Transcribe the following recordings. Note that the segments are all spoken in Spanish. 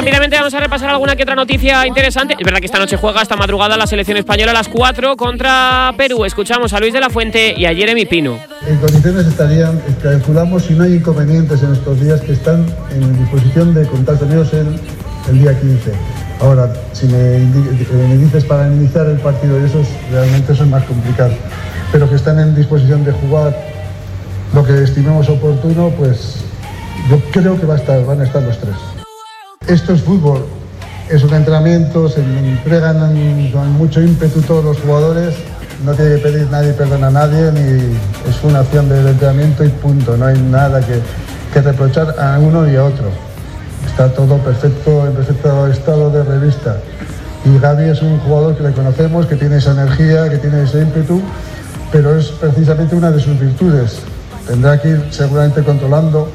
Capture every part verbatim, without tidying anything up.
Rápidamente vamos a repasar alguna que otra noticia interesante. Es verdad que esta noche juega, esta madrugada, la selección española a las cuatro contra Perú. Escuchamos a Luis de la Fuente y a Jeremy Pino. En condiciones estarían, calculamos, si no hay inconvenientes en estos días, que están en disposición de contar con ellos el, el día quince. Ahora, si me, me dices para iniciar el partido, y eso es, realmente eso es más complicado. Pero que están en disposición de jugar lo que estimemos oportuno, pues yo creo que va a estar, van a estar los tres. Esto es fútbol, es un entrenamiento, se entregan con mucho ímpetu todos los jugadores, no tiene que pedir nadie perdón a nadie, ni es una acción de entrenamiento y punto, no hay nada que, que reprochar a uno y a otro. Está todo perfecto, en perfecto estado de revista. Y Gavi es un jugador que le conocemos, que tiene esa energía, que tiene ese ímpetu, pero es precisamente una de sus virtudes. Tendrá que ir seguramente controlando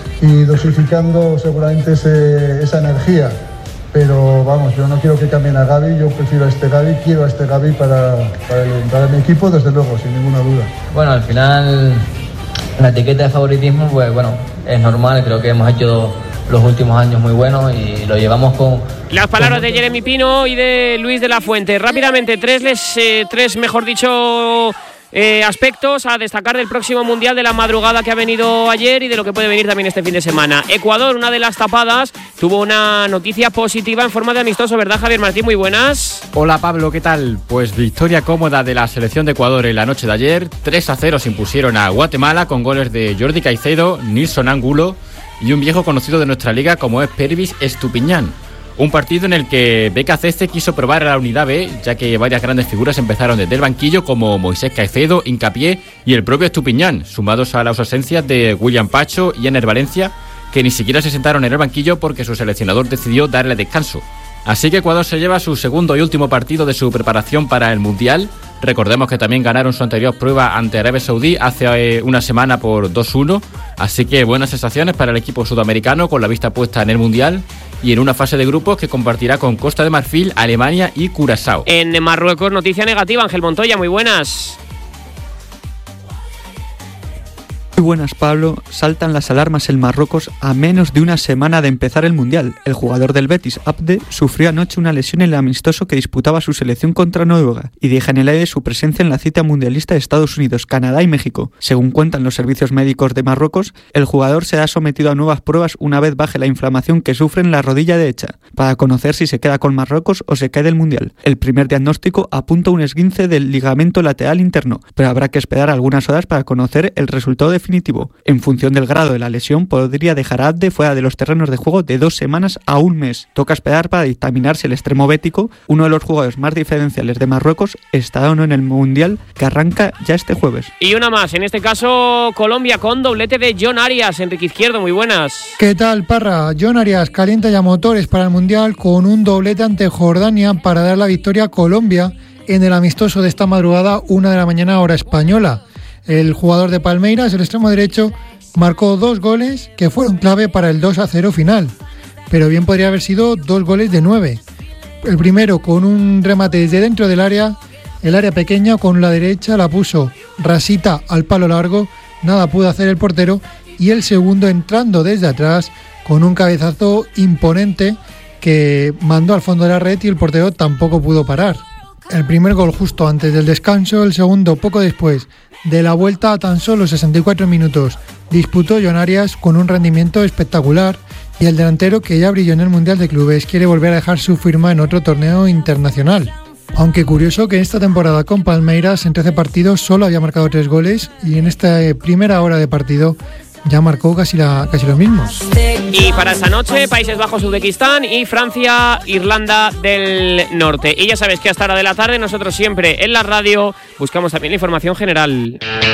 y dosificando seguramente ese, esa energía, pero vamos, yo no quiero que cambien a Gavi, yo prefiero a este Gavi, quiero a este Gavi para, para, el, para mi equipo, desde luego, sin ninguna duda. Bueno, al final la etiqueta de favoritismo, pues bueno, es normal, creo que hemos hecho los últimos años muy buenos y lo llevamos con... Las palabras de Jeremy Pino y de Luis de la Fuente. Rápidamente, tres, les, eh, tres mejor dicho... Eh, aspectos a destacar del próximo Mundial, de la madrugada que ha venido ayer y de lo que puede venir también este fin de semana. Ecuador, una de las tapadas, tuvo una noticia positiva en forma de amistoso, ¿verdad, Javier Martín? Muy buenas. Hola, Pablo, ¿qué tal? Pues victoria cómoda de la selección de Ecuador en la noche de ayer. tres a cero se impusieron a Guatemala con goles de Jordi Caicedo, Nilson Angulo y un viejo conocido de nuestra liga como es Pervis Estupiñán. Un partido en el que B K C C quiso probar a la unidad B, ya que varias grandes figuras empezaron desde el banquillo, como Moisés Caicedo, Hincapié y el propio Estupiñán, sumados a las ausencias de William Pacho y Ener Valencia, que ni siquiera se sentaron en el banquillo porque su seleccionador decidió darle descanso. Así que Ecuador se lleva su segundo y último partido de su preparación para el Mundial. Recordemos que también ganaron su anterior prueba ante Arabia Saudí hace una semana por dos uno, así que buenas sensaciones para el equipo sudamericano con la vista puesta en el Mundial y en una fase de grupos que compartirá con Costa de Marfil, Alemania y Curazao. En Marruecos, noticia negativa, Ángel Montoya, muy buenas. Muy buenas, Pablo. Saltan las alarmas en Marruecos a menos de una semana de empezar el Mundial. El jugador del Betis, Abde, sufrió anoche una lesión en el amistoso que disputaba su selección contra Noruega y deja en el aire su presencia en la cita mundialista de Estados Unidos, Canadá y México. Según cuentan los servicios médicos de Marruecos, el jugador será sometido a nuevas pruebas una vez baje la inflamación que sufre en la rodilla derecha, para conocer si se queda con Marruecos o se cae del Mundial. El primer diagnóstico apunta a un esguince del ligamento lateral interno, pero habrá que esperar algunas horas para conocer el resultado definitivo. En función del grado de la lesión, podría dejar a Abde fuera de los terrenos de juego de dos semanas a un mes. Toca esperar para dictaminar si el extremo bético, uno de los jugadores más diferenciales de Marruecos, estará o no en el Mundial que arranca ya este jueves. Y una más, en este caso Colombia con doblete de John Arias. Enrique Izquierdo, muy buenas. ¿Qué tal, Parra? John Arias calienta ya motores para el Mundial con un doblete ante Jordania para dar la victoria a Colombia en el amistoso de esta madrugada, una de la mañana hora española. El jugador de Palmeiras, el extremo derecho, marcó dos goles que fueron clave para el dos a cero final, pero bien podría haber sido dos goles de nueve. El primero con un remate desde dentro del área, el área pequeña, con la derecha la puso rasita al palo largo, nada pudo hacer el portero, y el segundo entrando desde atrás con un cabezazo imponente que mandó al fondo de la red y el portero tampoco pudo parar. El primer gol justo antes del descanso, el segundo poco después de la vuelta a tan solo sesenta y cuatro minutos. Disputó John Arias con un rendimiento espectacular y el delantero, que ya brilló en el Mundial de Clubes, quiere volver a dejar su firma en otro torneo internacional. Aunque curioso que esta temporada con Palmeiras en trece partidos solo había marcado tres goles y en esta primera hora de partido ya marcó casi, la, casi los mismos. Y para esta noche, Países Bajos, Uzbekistán y Francia, Irlanda del Norte. Y ya sabes que hasta la hora de la tarde nosotros siempre en la radio buscamos también la información general.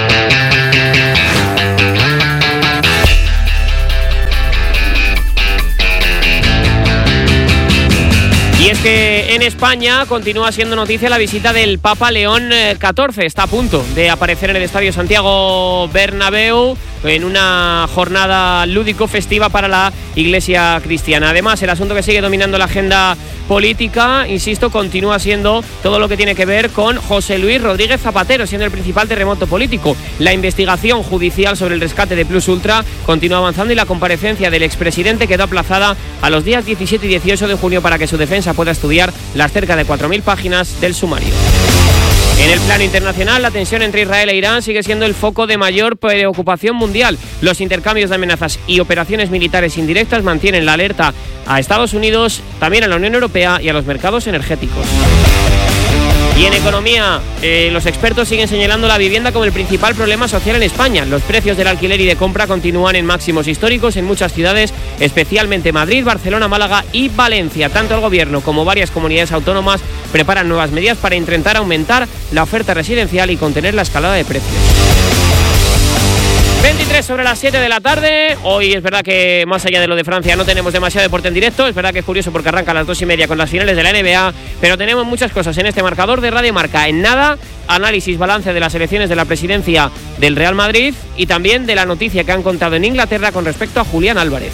Y es que en España continúa siendo noticia la visita del Papa León catorce. Está a punto de aparecer en el Estadio Santiago Bernabéu en una jornada lúdico-festiva para la Iglesia cristiana. Además, el asunto que sigue dominando la agenda política, insisto, continúa siendo todo lo que tiene que ver con José Luis Rodríguez Zapatero, siendo el principal terremoto político. La investigación judicial sobre el rescate de Plus Ultra continúa avanzando y la comparecencia del expresidente quedó aplazada a los días diecisiete y dieciocho de junio para que su defensa pueda estudiar las cerca de cuatro mil páginas del sumario. En el plano internacional, la tensión entre Israel e Irán sigue siendo el foco de mayor preocupación mundial. Los intercambios de amenazas y operaciones militares indirectas mantienen la alerta a Estados Unidos, también a la Unión Europea y a los mercados energéticos. Y en economía, eh, los expertos siguen señalando la vivienda como el principal problema social en España. Los precios del alquiler y de compra continúan en máximos históricos en muchas ciudades, especialmente Madrid, Barcelona, Málaga y Valencia. Tanto el gobierno como varias comunidades autónomas preparan nuevas medidas para intentar aumentar la oferta residencial y contener la escalada de precios. veintitrés sobre las siete de la tarde. Hoy es verdad que más allá de lo de Francia no tenemos demasiado deporte en directo. Es verdad que es curioso porque arranca a las dos y media con las finales de la N B A, pero tenemos muchas cosas en este marcador de Radio Marca. En nada, análisis, balance de las elecciones de la presidencia del Real Madrid y también de la noticia que han contado en Inglaterra con respecto a Julián Álvarez.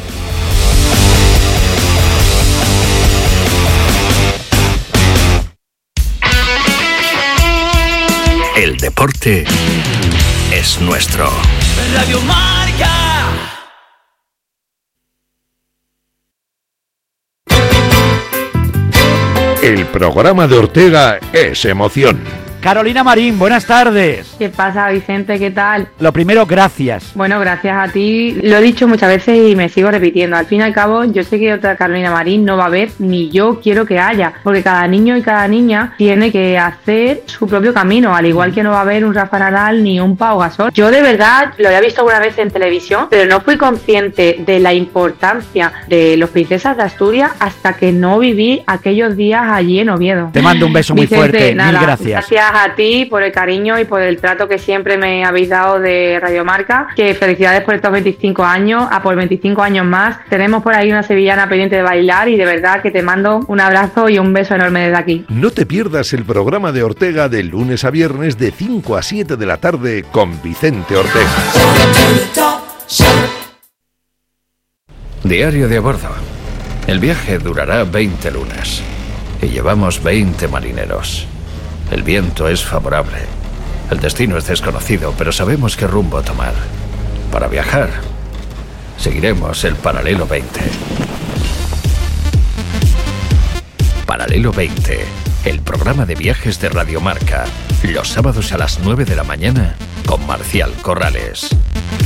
El deporte es nuestro. Radio Marca. El programa de Ortega es emoción. Carolina Marín, buenas tardes. ¿Qué pasa, Vicente? ¿Qué tal? Lo primero, gracias. Bueno, gracias a ti. Lo he dicho muchas veces y me sigo repitiendo. Al fin y al cabo, yo sé que otra Carolina Marín no va a haber, ni yo quiero que haya, porque cada niño y cada niña tiene que hacer su propio camino, al igual que no va a haber un Rafa Nadal ni un Pau Gasol. Yo de verdad lo había visto alguna vez en televisión, pero no fui consciente de la importancia de los Princesas de Asturias hasta que no viví aquellos días allí en Oviedo. Te mando un beso muy Vicente, fuerte, nada, mil gracias. Gracias a ti por el cariño y por el trato que siempre me habéis dado de Radio Marca, que felicidades por estos veinticinco años, a por veinticinco años más. Tenemos por ahí una sevillana pendiente de bailar y de verdad que te mando un abrazo y un beso enorme desde aquí. No te pierdas el programa de Ortega de lunes a viernes de cinco a siete de la tarde con Vicente Ortega. Diario de a bordo. El viaje durará veinte lunas y llevamos veinte marineros. El viento es favorable. El destino es desconocido, pero sabemos qué rumbo tomar. Para viajar, seguiremos el Paralelo veinte. Paralelo veinte, el programa de viajes de Radio Marca. Los sábados a las nueve de la mañana con Marcial Corrales.